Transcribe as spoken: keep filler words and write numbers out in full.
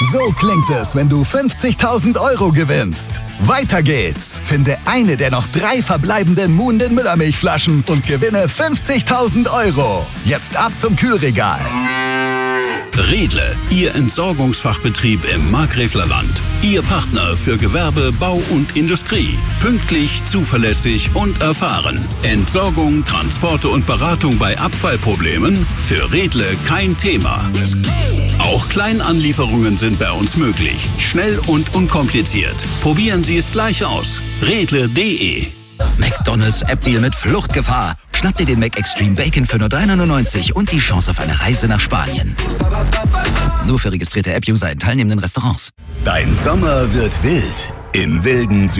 So klingt es, wenn du fünfzigtausend Euro gewinnst. Weiter geht's. Finde eine der noch drei verbleibenden Muhnden Müllermilchflaschen und gewinne fünfzigtausend Euro. Jetzt ab zum Kühlregal. Riedle, Ihr Entsorgungsfachbetrieb im Markgräflerland. Ihr Partner für Gewerbe, Bau und Industrie. Pünktlich, zuverlässig und erfahren. Entsorgung, Transporte und Beratung bei Abfallproblemen? Für Riedle kein Thema. Auch Kleinanlieferungen sind bei uns möglich. Schnell und unkompliziert. Probieren Sie es gleich aus. Riedle punkt de. McDonald's App-Deal mit Fluchtgefahr. Schnapp dir den Mac Extreme Bacon für nur drei neunundneunzig und die Chance auf eine Reise nach Spanien. Nur für registrierte App-User in teilnehmenden Restaurants. Dein Sommer wird wild. Im wilden